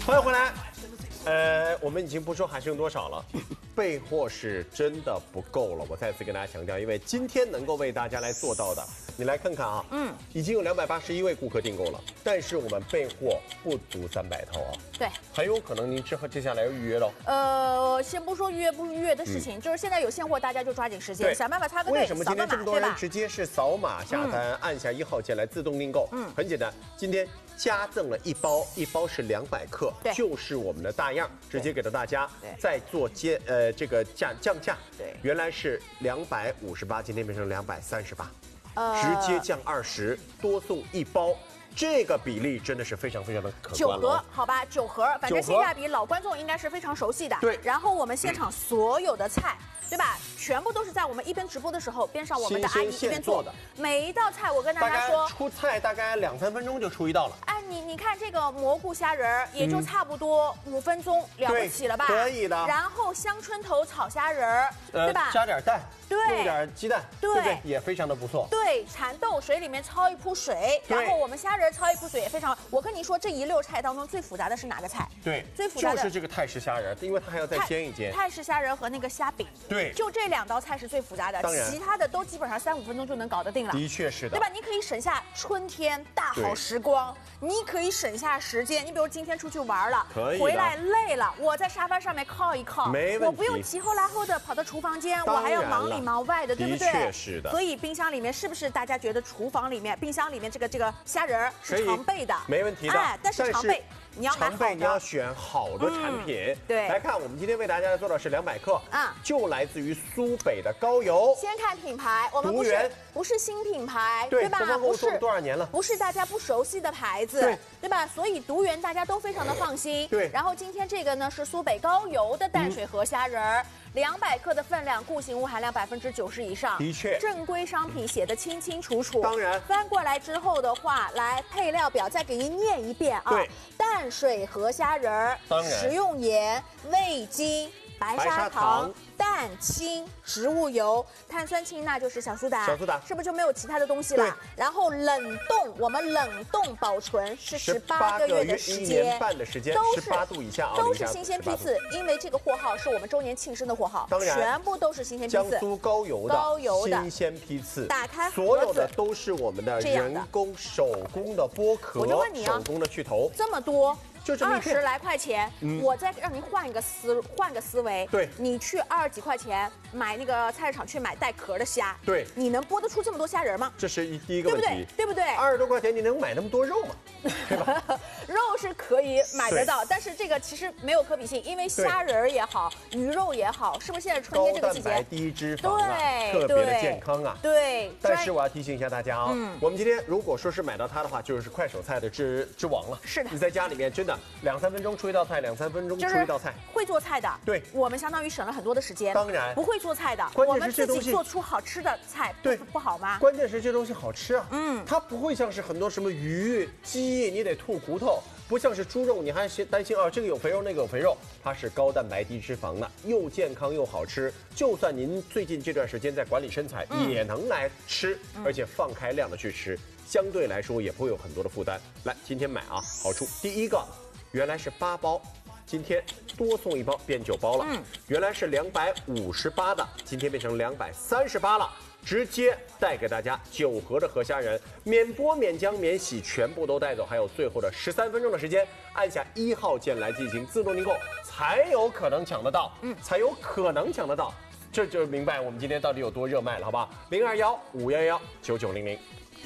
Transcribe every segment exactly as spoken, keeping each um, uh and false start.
欢迎回来。呃，我们已经不说还剩多少了，备货是真的不够了。我再次跟大家强调，因为今天能够为大家来做到的，你来看看啊，嗯，已经有两百八十一位顾客订购了，但是我们备货不足三百套啊。 对， 很有可能您之后接下来要预约了。 呃，先不说预约不预约的事情，嗯、就是现在有现货，大家就抓紧时间，想办法插个队。 为什么今天这么多人直接是扫码下单，嗯、按下一号键来自动订购？嗯，很简单，今天加赠了一包，一包是两百克，就是我们的大样，直接给到大家，再做接呃这个降降价。对，原来是两百五十八，今天变成两百三十八，直接降二十，多送一包。这个比例真的是非常非常的可观了。 九盒，好吧，九盒，反正性价比老观众应该是非常熟悉的。对，然后我们现场所有的菜。嗯对吧？全部都是在我们一边直播的时候，边上我们的阿姨一边做的。每一道菜，我跟大家说， 出菜大概两三分钟就出一道了。 哎，你你看这个蘑菇虾仁儿，也就差不多五分钟，了不起了吧？ 可以的。 然后香椿头炒虾仁儿，对吧？ 加点蛋， 对， 用点鸡蛋，对不对？也非常的不错。 对，蚕豆水里面焯一铺水，然后我们虾仁焯一铺水也非常。我跟你说，这一溜菜当中最复杂的是哪个菜？ 对， 最复杂的就是这个泰式虾仁，因为它还要再煎一煎。 泰式虾仁和那个虾饼， 对， 就这两道菜是最复杂的， 当然， 其他的都基本上三五分钟就能搞得定了。 的确是的， 对吧？你可以省下春天大好时光，你可以省下时间。你比如今天出去玩了， 可以回来累了，我在沙发上面靠一靠， 没问题， 我不用急后拉后的跑到厨房间，我还要忙里忙外的，对不对？ 的确是的。 所以冰箱里面是不是大家觉得厨房里面、冰箱里面这个这个虾仁是常备的？ 没问题的。 哎，但是常备。你要买常备，你要选好的产品。嗯、 对， 来看我们今天为大家做的是两百克，啊，就来自于苏北的高邮。 先看品牌，我们不是不是新品牌， 对, 对吧？ 不是多少年了， 不是大家不熟悉的牌子，对, 对吧？所以独源大家都非常的放心。 对。 然后今天这个呢是苏北高邮的淡水河虾仁儿。嗯两百克的分量，固形物含量百分之九十以上， 的确， 正规商品写的清清楚楚。 当然， 翻过来之后的话，来配料表再给您念一遍啊。 对， 淡水河虾仁儿， 当然， 食用盐、味精、白砂糖、蛋清、植物油、碳酸氢钠就是小苏打， 小苏打是不是就没有其他的东西了？然后冷冻，我们冷冻保存是十八个月的时间， 一年半的时间， 都是十八度以下， 都是新鲜批次，因为这个货号是我们周年庆生的货号， 当然全部都是新鲜批次， 江苏高邮的高邮的新鲜批次， 打开所有的都是我们的人工手工的剥壳， 我就问你啊， 手工的去头， 这么多。 就这么二十来块钱，嗯、我再让您换一个思换个思维， 对， 你去二十几块钱买那个菜市场去买带壳的虾， 对， 你能剥得出这么多虾仁吗？ 这是一第一个问题， 对不对？对不对？ 二十多块钱你能买那么多肉吗？对吧？ 肉是可以买得到，但是这个其实没有可比性，因为虾仁也好，鱼肉也好，是不是现在春天这个季节？ 高蛋白低脂肪啊， 对， 特别的健康啊。 对。 但是我要提醒一下大家啊，嗯、我们今天如果说是买到它的话，就是快手菜的之之王了。 是的。 你在家里面真的两三分钟出一道菜，两三分钟出一道菜。 会做菜的， 对， 我们相当于省了很多的时间。 当然。 不会做菜的， 关我键是这东西们自己做出好吃的菜， 对， 不好吗？ 关键是这东西好吃啊， 嗯， 它不会像是很多什么鱼、鸡，你得吐骨头。不像是猪肉，你还担心啊，这个有肥肉，那个有肥肉，它是高蛋白低脂肪的，又健康又好吃。就算您最近这段时间在管理身材，嗯、也能来吃，而且放开量的去吃，相对来说也不会有很多的负担。来，今天买啊，好处第一个，原来是八包，今天多送一包，变九包了。嗯，原来是两百五十八的，今天变成两百三十八了。直接带给大家九盒的河虾仁，免剥、免浆、免洗，全部都带走，还有最后的十三分钟的时间，按下一号键来进行自动订购，才有可能抢得到，嗯，才有可能抢得到，这就明白我们今天到底有多热卖了，好不好？零二幺五幺幺九九零零。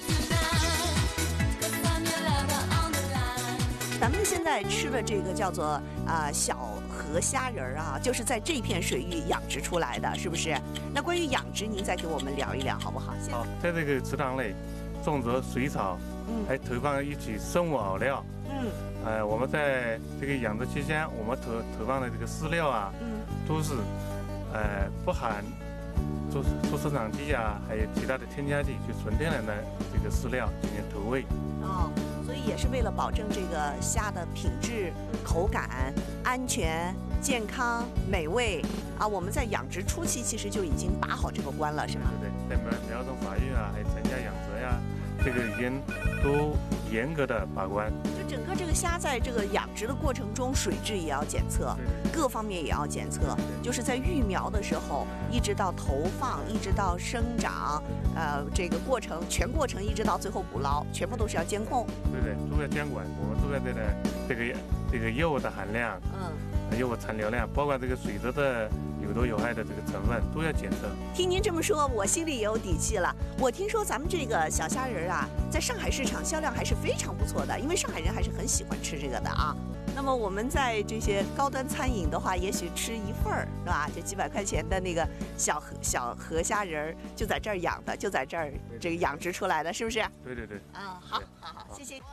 咱们现在吃的这个叫做啊、呃、小河虾仁儿啊，就是在这片水域养殖出来的，是不是？那关于养殖，您再给我们聊一聊，好不好？ 好，在这个池塘内种植水草，嗯，还投放一起生物饵料，嗯，呃，我们在这个养殖期间，我们投投放的这个饲料啊，嗯，都是呃不含做做生长剂啊，还有其他的添加剂，就纯天然的这个饲料进行投喂。 哦。所以也是为了保证这个虾的品质、口感、安全、健康、美味啊！我们在养殖初期其实就已经把好这个关了，是吧？ 对对对，在苗苗种发育啊，还有成家养殖呀、 这个已经都严格的把关。 就整个这个虾在这个养殖的过程中，水质也要检测，各方面也要检测。就是在育苗的时候，一直到投放，一直到生长，呃，这个过程全过程一直到最后捕捞，全部都是要监控。 对对，都要监管。我们都在这个这个这个药物的含量，嗯，药物残留量，包括这个水质的有毒有害的这个成分都要检测。 听您这么说，我心里也有底气了。我听说咱们这个小虾仁啊，在上海市场销量还是非常不错的，因为上海人还是很喜欢吃这个的啊。那么我们在这些高端餐饮的话，也许吃一份儿是吧？就几百块钱的那个小河小河虾仁就在这儿养的，就在这儿这个养殖出来的，是不是？ 对对对。 啊，好，好好，谢谢。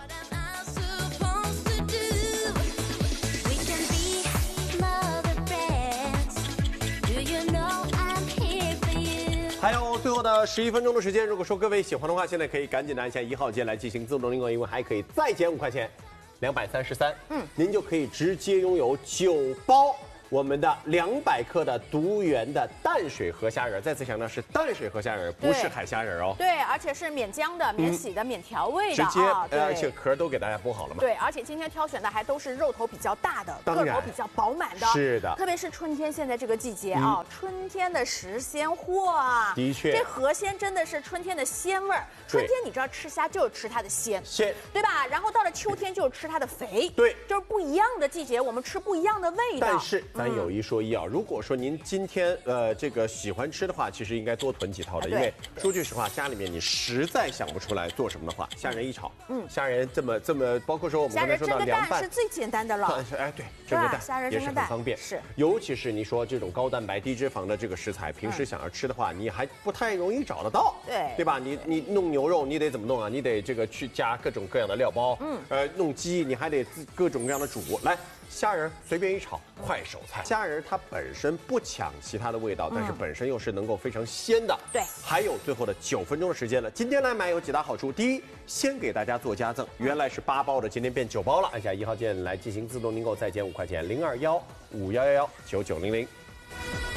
还有最后的十一分钟的时间，如果说各位喜欢的话，现在可以赶紧的按下一号键来进行自动领购，因为还可以再减五块钱，两百三十三，嗯，您就可以直接拥有九包我们的两百克的独源的淡水河虾仁。再次强调是淡水河虾仁，不是海虾仁哦。 对，而且是免浆的、免洗的、免调味的， 直接，而且壳都给大家剥好了嘛。 对，而且今天挑选的还都是肉头比较大的，个头比较饱满的。 是的， 特别是春天现在这个季节啊，春天的食鲜货啊， 的确， 这河鲜真的是春天的鲜味儿。春天你知道吃虾就是吃它的鲜， 鲜， 对吧？然后到了秋天就是吃它的肥， 对， 就是不一样的季节，我们吃不一样的味道。 但是咱有一说一啊，如果说您今天呃这个喜欢吃的话，其实应该多囤几套的，因为说句实话，家里面你实在想不出来做什么的话，虾仁一炒，嗯，虾仁这么这么，包括说我们刚才说到凉拌是最简单的了， 哎对，蒸个蛋， 虾仁也是很方便， 是， 尤其是你说这种高蛋白低脂肪的这个食材，平时想要吃的话，你还不太容易找得到， 对， 对吧？你你弄牛肉，你得怎么弄啊？你得这个去加各种各样的料包，嗯，呃，弄鸡你还得各种各样的煮，来。虾仁随便一炒，快手菜。虾仁它本身不抢其他的味道，但是本身又是能够非常鲜的。 对， 还有最后的九分钟的时间了。今天来买有几大好处：第一，先给大家做加赠，原来是八包的，今天变九包了。按下一号键来进行自动订购，再减五块钱，零二幺五幺幺幺九九零零。